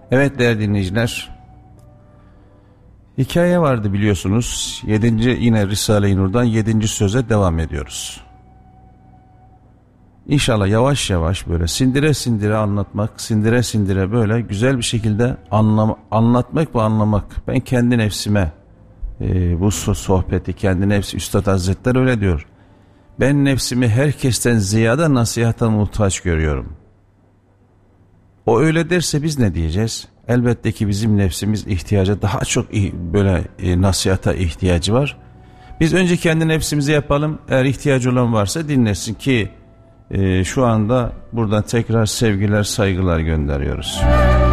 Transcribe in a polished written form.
Evet değerli dinleyiciler, hikaye vardı biliyorsunuz. 7. yine Risale-i Nur'dan 7. söze devam ediyoruz. İnşallah yavaş yavaş böyle sindire sindire anlatmak, sindire sindire böyle güzel bir şekilde anlatmak ve anlamak. Ben kendi nefsime bu sohbeti, kendi nefsi, Üstad Hazretleri öyle diyor. Ben nefsimi herkesten ziyade nasihata muhtaç görüyorum. O öyle derse biz ne diyeceğiz? Elbette ki bizim nefsimiz ihtiyaca daha çok böyle nasihata ihtiyacı var. Biz önce kendi nefsimizi yapalım. Eğer ihtiyacı olan varsa dinlesin ki şu anda buradan tekrar sevgiler, saygılar gönderiyoruz.